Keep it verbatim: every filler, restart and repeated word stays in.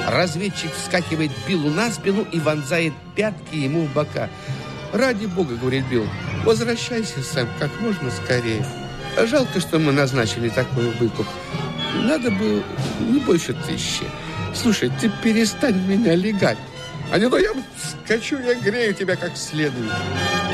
Разведчик вскакивает Биллу на спину и вонзает пятки ему в бока. «Ради бога, — говорит Билл, — возвращайся, Сэм, как можно скорее. Жалко, что мы назначили такой выкуп. Надо бы не больше тысячи. Слушай, ты перестань меня легать, а не то я скачу и огрею тебя как следует».